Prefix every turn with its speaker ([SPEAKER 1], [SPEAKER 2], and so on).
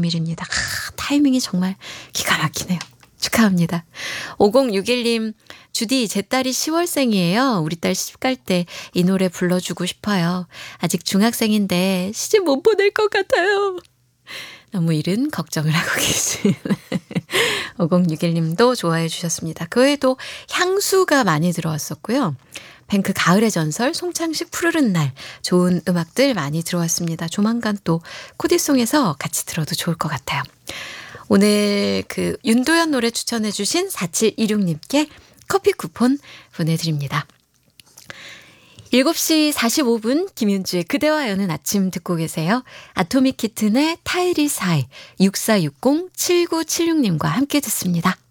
[SPEAKER 1] 29일입니다. 타이밍이 정말 기가 막히네요. 축하합니다. 5061님, 주디, 제 딸이 10월생이에요. 우리 딸 시집 갈 때 이 노래 불러주고 싶어요. 아직 중학생인데 시집 못 보낼 것 같아요. 너무 이른 걱정을 하고 계신 5061님도 좋아해 주셨습니다. 그 외에도 향수가 많이 들어왔었고요. 뱅크 가을의 전설, 송창식 푸르른 날, 좋은 음악들 많이 들어왔습니다. 조만간 또 코디송에서 같이 들어도 좋을 것 같아요. 오늘 그 윤도현 노래 추천해 주신 4726님께 커피 쿠폰 보내드립니다. 7시 45분 김윤주의 그대와 여는 아침 듣고 계세요. 아토믹 키튼의 타이리 사이 6460-7976님과 함께 듣습니다.